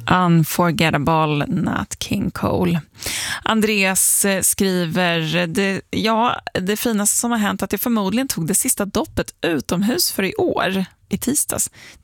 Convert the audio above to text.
Unforgettable Nat King Cole. Andreas skriver, det finaste som har hänt att jag förmodligen tog det sista doppet utomhus för i år, i tisdags.